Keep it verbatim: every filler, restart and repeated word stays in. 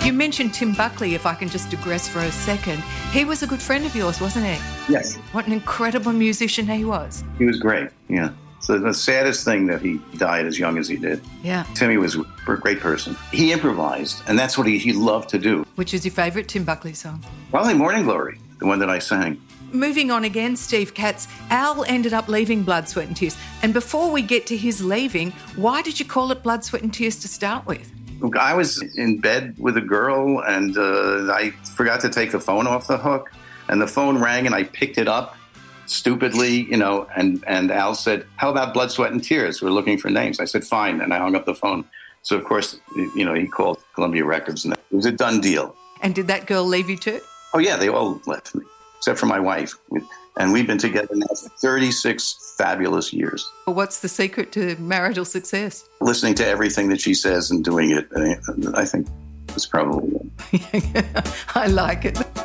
You mentioned Tim Buckley, if I can just digress for a second. He was a good friend of yours, wasn't he? Yes. What an incredible musician he was. He was great, yeah. So the saddest thing that he died as young as he did. Yeah. Timmy was a great person. He improvised, and that's what he, he loved to do. Which is your favourite Tim Buckley song? Probably Morning Glory, the one that I sang. Moving on again, Steve Katz, Al ended up leaving Blood, Sweat and Tears. And before we get to his leaving, why did you call it Blood, Sweat and Tears to start with? I was in bed with a girl, and uh, I forgot to take the phone off the hook, and the phone rang, and I picked it up stupidly, you know, and, and Al said, how about Blood, Sweat and Tears? We're looking for names. I said, fine, and I hung up the phone. So, of course, you know, he called Columbia Records, and it was a done deal. And did that girl leave you too? Oh, yeah, they all left me, except for my wife. And we've been together now for thirty-six fabulous years. What's the secret to marital success? Listening to everything that she says and doing it, I think, is probably it. I like it.